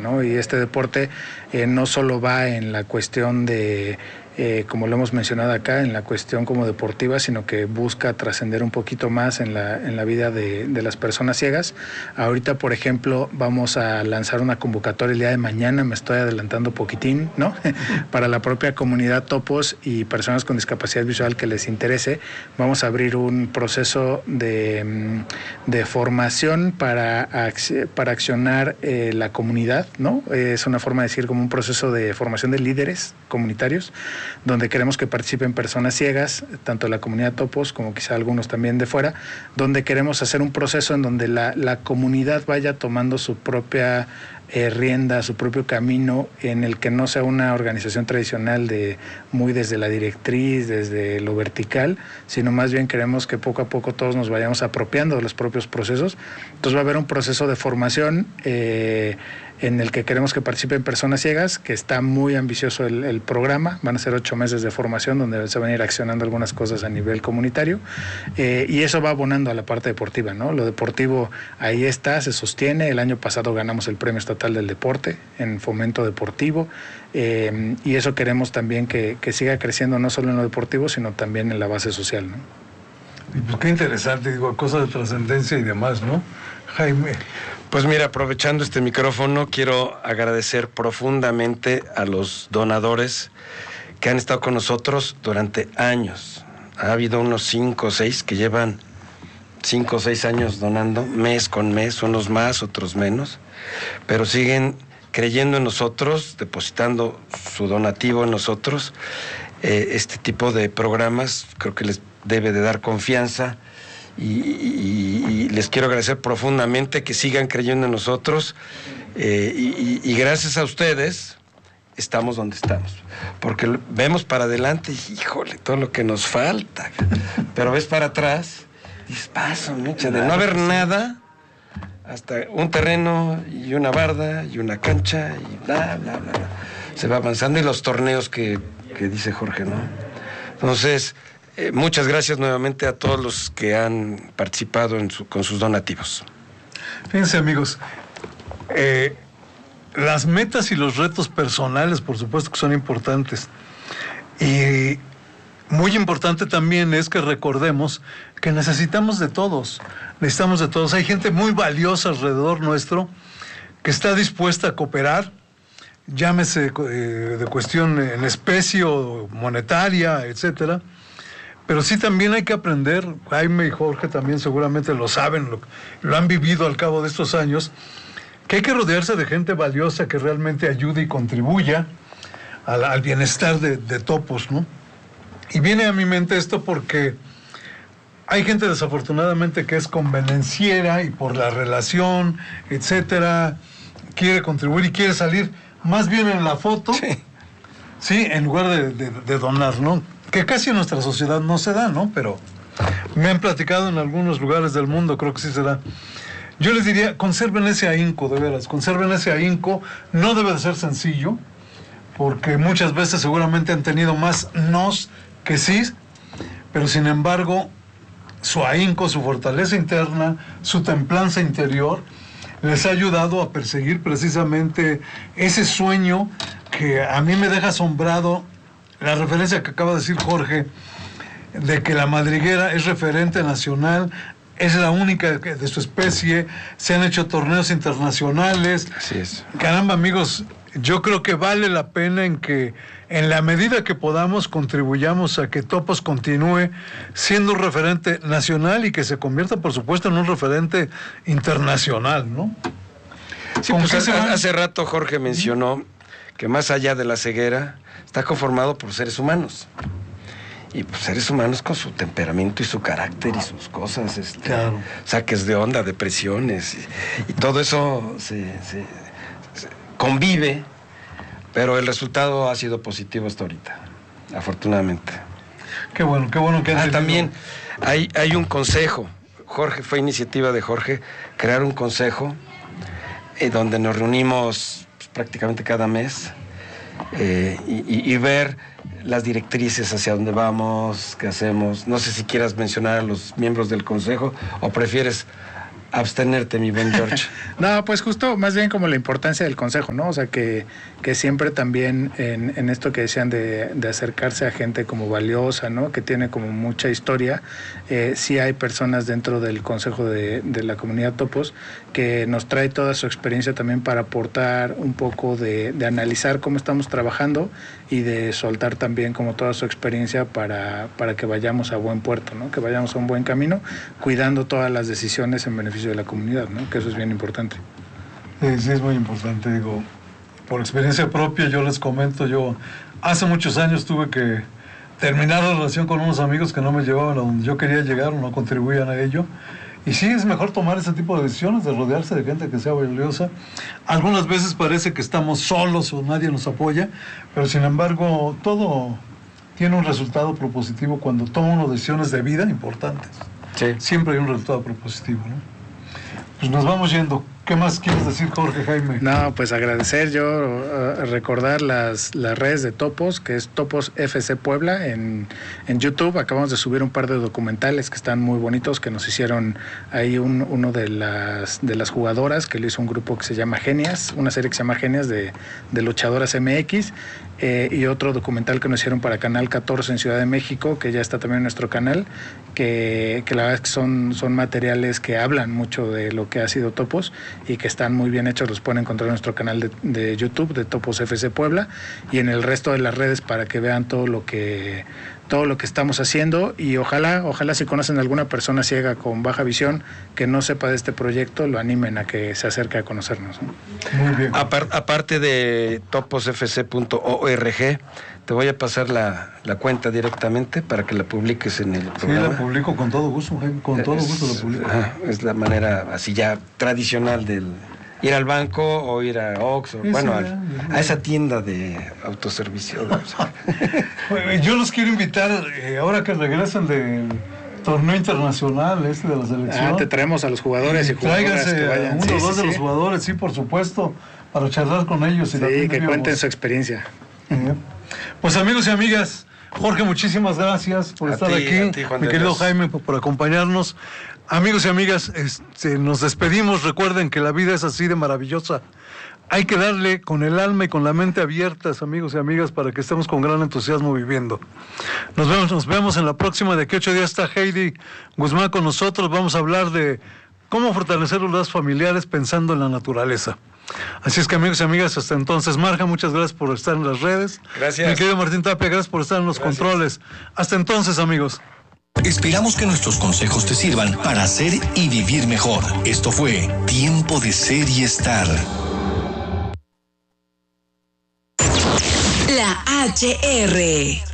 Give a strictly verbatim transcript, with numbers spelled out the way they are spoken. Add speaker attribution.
Speaker 1: ¿no? Y este deporte eh, no solo va en la cuestión de... Eh, como lo hemos mencionado acá, en la cuestión como deportiva, sino que busca trascender un poquito más en la, en la vida de, de las personas ciegas. Ahorita, por ejemplo, vamos a lanzar una convocatoria el día de mañana, me estoy adelantando poquitín, ¿no? Para la propia comunidad topos y personas con discapacidad visual que les interese. Vamos a abrir un proceso de, de formación para, para accionar eh, la comunidad, ¿no? Es una forma de decir como un proceso de formación de líderes comunitarios, donde queremos que participen personas ciegas, tanto de la comunidad topos como quizá algunos también de fuera, donde queremos hacer un proceso en donde la, la comunidad vaya tomando su propia eh, rienda, su propio camino, en el que no sea una organización tradicional de muy desde la directriz, desde lo vertical, sino más bien queremos que poco a poco todos nos vayamos apropiando de los propios procesos. Entonces va a haber un proceso de formación eh, en el que queremos que participen personas ciegas, que está muy ambicioso el, el programa. Van a ser ocho meses de formación donde se van a ir accionando algunas cosas a nivel comunitario, eh, y eso va abonando a la parte deportiva, ¿no? Lo deportivo ahí está, se sostiene. El año pasado ganamos el Premio Estatal del Deporte en fomento deportivo, eh, y eso queremos también que, que siga creciendo no solo en lo deportivo, sino también en la base social, ¿no?
Speaker 2: Y pues qué interesante, digo, cosas de trascendencia y demás, ¿no? Jaime.
Speaker 3: Pues mira, aprovechando este micrófono, quiero agradecer profundamente a los donadores que han estado con nosotros durante años. Ha habido unos cinco o seis que llevan cinco o seis años donando, mes con mes, unos más, otros menos, pero siguen creyendo en nosotros, depositando su donativo en nosotros. Eh, este tipo de programas creo que les debe de dar confianza. Y, y, y les quiero agradecer profundamente que sigan creyendo en nosotros, eh, y, y gracias a ustedes estamos donde estamos, porque vemos para adelante y híjole, todo lo que nos falta, pero ves para atrás y dices, paso, mecha, de no haber nada hasta un terreno y una barda y una cancha y bla, bla, bla, bla. Se va avanzando, y los torneos que, que dice Jorge, ¿no? Entonces, Eh, muchas gracias nuevamente a todos los que han participado en su, con sus donativos.
Speaker 2: Fíjense, amigos, eh, las metas y los retos personales, por supuesto que son importantes. Y muy importante también es que recordemos que necesitamos de todos. Necesitamos de todos. Hay gente muy valiosa alrededor nuestro que está dispuesta a cooperar, llámese eh, de cuestión en especie o monetaria, etcétera. Pero sí también hay que aprender, Jaime y Jorge también seguramente lo saben, lo, lo han vivido al cabo de estos años, que hay que rodearse de gente valiosa que realmente ayude y contribuya al, al bienestar de, de topos, ¿no? Y viene a mi mente esto porque hay gente desafortunadamente que es convenenciera y por la relación, etcétera, quiere contribuir y quiere salir más bien en la foto, sí, sí en lugar de, de, de donar, ¿no? Que casi en nuestra sociedad no se da, ¿no? Pero me han platicado en algunos lugares del mundo, creo que sí se da. Yo les diría, conserven ese ahínco, de veras, conserven ese ahínco. No debe de ser sencillo, porque muchas veces seguramente han tenido más nos que sí, pero sin embargo, su ahínco, su fortaleza interna, su templanza interior, les ha ayudado a perseguir precisamente ese sueño que a mí me deja asombrado. La referencia que acaba de decir Jorge, de que la madriguera es referente nacional, es la única de su especie, se han hecho torneos internacionales.
Speaker 3: Así es.
Speaker 2: Caramba, amigos, yo creo que vale la pena en que, en la medida que podamos, contribuyamos a que Topos continúe siendo un referente nacional y que se convierta, por supuesto, en un referente internacional, ¿no?
Speaker 3: Sí, pues hace, hace rato Jorge mencionó que más allá de la ceguera, está conformado por seres humanos. Y pues seres humanos con su temperamento y su carácter y sus cosas, este, claro, saques de onda, depresiones, y, y todo eso se, se, se convive, pero el resultado ha sido positivo hasta ahorita, afortunadamente.
Speaker 2: Qué bueno, qué bueno que...
Speaker 3: Ah, también hay, hay un consejo. Jorge, fue iniciativa de Jorge crear un consejo eh, donde nos reunimos pues, prácticamente cada mes, eh, y, y, y ver las directrices hacia dónde vamos, qué hacemos. No sé si quieras mencionar a los miembros del consejo o prefieres abstenerte, mi buen George.
Speaker 1: No, pues justo más bien como la importancia del consejo, ¿no? O sea, que, que siempre también en, en esto que decían de, de acercarse a gente como valiosa, ¿no? Que tiene como mucha historia. Eh, sí hay personas dentro del consejo de, de la comunidad Topos que nos trae toda su experiencia también para aportar un poco de, de analizar cómo estamos trabajando y de soltar también como toda su experiencia para, para que vayamos a buen puerto, ¿no? Que vayamos a un buen camino, cuidando todas las decisiones en beneficio de la comunidad, ¿no? Que eso es bien importante.
Speaker 2: Sí, sí, es muy importante, digo, por experiencia propia yo les comento, yo hace muchos años tuve que terminar la relación con unos amigos que no me llevaban a donde yo quería llegar o no contribuían a ello, y sí, es mejor tomar ese tipo de decisiones, de rodearse de gente que sea valiosa. Algunas veces parece que estamos solos o nadie nos apoya, pero sin embargo todo tiene un resultado propositivo cuando toma unas decisiones de vida importantes.
Speaker 3: Sí.
Speaker 2: Siempre hay un resultado propositivo, ¿no? Pues nos vamos yendo. ¿Qué más quieres decir, Jorge Jaime?
Speaker 1: No, pues agradecer yo, uh, recordar las, las redes de Topos, que es Topos F C Puebla en, en YouTube. Acabamos de subir un par de documentales que están muy bonitos, que nos hicieron ahí un, uno de las, de las jugadoras, que lo hizo un grupo que se llama Genias, una serie que se llama Genias de, de luchadoras M X, eh, y otro documental que nos hicieron para Canal catorce en Ciudad de México, que ya está también en nuestro canal, que, que la verdad es que son, son materiales que hablan mucho de lo que ha sido Topos y que están muy bien hechos. Los pueden encontrar en nuestro canal de, de YouTube de Topos F C Puebla y en el resto de las redes para que vean todo lo que todo lo que estamos haciendo, y ojalá, ojalá si conocen a alguna persona ciega con baja visión que no sepa de este proyecto, lo animen a que se acerque a conocernos, ¿no?
Speaker 2: Muy bien.
Speaker 3: Apar, aparte de topos f c punto org, te voy a pasar la, la cuenta directamente para que la publiques en el programa.
Speaker 2: Sí, la publico con todo gusto, Jaime, con todo
Speaker 3: es,
Speaker 2: gusto la publico.
Speaker 3: Ajá, es la manera así ya tradicional del ir al banco o ir a Oxxo,
Speaker 2: Sí,
Speaker 3: bueno,
Speaker 2: sí,
Speaker 3: a,
Speaker 2: ya, ya.
Speaker 3: a esa tienda de autoservicio.
Speaker 2: Bueno, yo los quiero invitar, eh, ahora que regresen del torneo internacional este de la selección.
Speaker 1: Ah, te traemos a los jugadores y jugadoras
Speaker 2: Tráiganse
Speaker 1: que
Speaker 2: a
Speaker 1: vayan.
Speaker 2: uno o
Speaker 1: Sí,
Speaker 2: dos
Speaker 1: sí,
Speaker 2: de los
Speaker 1: sí.
Speaker 2: jugadores, sí, por supuesto, para charlar con ellos. Y
Speaker 1: Sí,
Speaker 2: también
Speaker 1: que
Speaker 2: digamos,
Speaker 1: cuenten su experiencia.
Speaker 2: eh, Pues amigos y amigas, Jorge, muchísimas gracias por
Speaker 3: A
Speaker 2: estar
Speaker 3: ti,
Speaker 2: aquí.
Speaker 3: a ti, Juan
Speaker 2: Mi
Speaker 3: de
Speaker 2: querido
Speaker 3: Dios.
Speaker 2: Jaime, por, por acompañarnos. Amigos y amigas, este, nos despedimos. Recuerden que la vida es así de maravillosa. Hay que darle con el alma y con la mente abiertas, amigos y amigas, para que estemos con gran entusiasmo viviendo. Nos vemos, nos vemos en la próxima. De aquí a ocho días está Heidi Guzmán con nosotros. Vamos a hablar de cómo fortalecer los lazos familiares pensando en la naturaleza. Así es que, amigos y amigas, hasta entonces. Marja, muchas gracias por estar en las redes.
Speaker 3: Gracias.
Speaker 2: Mi querido Martín Tapia, gracias por estar en los
Speaker 3: Gracias.
Speaker 2: controles. Hasta entonces, amigos.
Speaker 4: Esperamos que nuestros consejos te sirvan para hacer y vivir mejor. Esto fue Tiempo de Ser y Estar.
Speaker 5: La H R